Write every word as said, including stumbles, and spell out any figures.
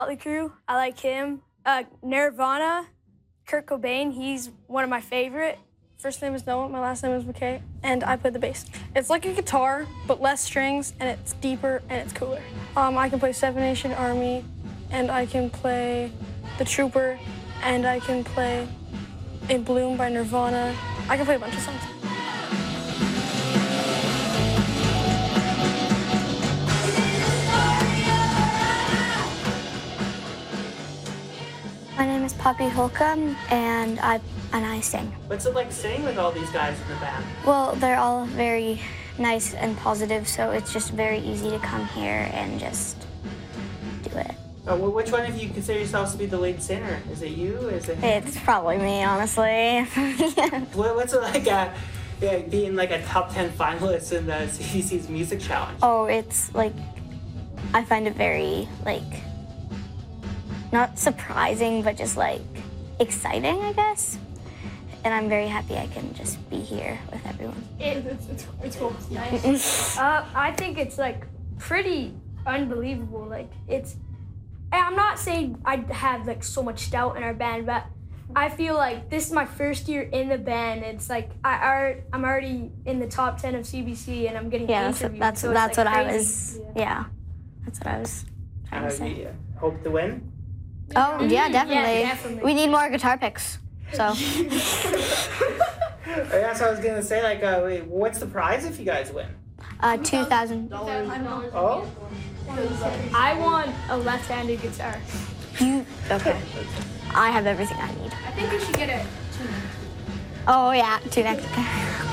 Motley Crue, I like him. Uh, Nirvana, Kurt Cobain, he's one of my favorite. First name is Noah, my last name is McKay, and I play the bass. It's like a guitar, but less strings, and it's deeper, and it's cooler. Um, I can play Seven Nation Army, and I can play The Trooper, and I can play In Bloom by Nirvana. I can play a bunch of songs. My name is Poppy Holcomb, and I and I sing. What's it like singing with all these guys in the band? Well, they're all very nice and positive, so it's just very easy to come here and just do it. Oh, well, which one of you consider yourselves to be the lead singer? Is it you? Is it? It's probably me, honestly. Yeah. What, what's it like uh, yeah, being like a top ten finalist in the C B C's Music Challenge? Oh, it's like, I find it very, like, not surprising, but just like exciting, I guess. And I'm very happy I can just be here with everyone. It, it's, it's, it's cool. Nice. uh, I think it's like pretty unbelievable. Like it's, I'm not saying I have like so much doubt in our band, but I feel like this is my first year in the band. It's like I are, I'm already in the top ten of C B C, and I'm getting Yeah, that's interviewed. that's, so that's like what I crazy. was. Yeah. yeah, that's what I was trying Uh, to say. you hope to win? Oh yeah, definitely. Yeah, definitely. We need more guitar picks. So. That's what I was gonna say. Like, uh, wait, what's the prize if you guys win? Uh, two thousand. Oh, I want a left-handed guitar. You okay? I have everything I need. I think we should get a two. Oh yeah, two next.